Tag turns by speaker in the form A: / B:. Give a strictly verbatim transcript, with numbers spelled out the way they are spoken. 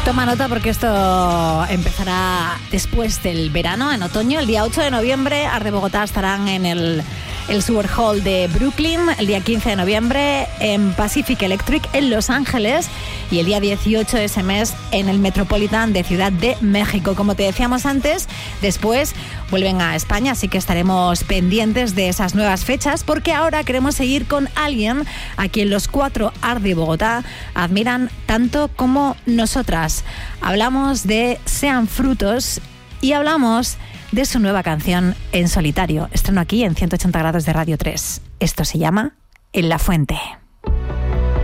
A: Toma nota porque esto empezará después del verano, en otoño. El día ocho de noviembre, Art de Bogotá estarán en el, el Super Hall de Brooklyn. El día quince de noviembre en Pacific Electric en Los Ángeles. Y el día dieciocho de ese mes en el Metropolitan de Ciudad de México. Como te decíamos antes, después vuelven a España, así que estaremos pendientes de esas nuevas fechas, porque ahora queremos seguir con alguien a quien los cuatro Art de Bogotá admiran tanto como nosotras. Hablamos de Sean Frutos y hablamos de su nueva canción En Solitario. Estreno aquí en ciento ochenta grados de Radio tres. Esto se llama En la Fuente.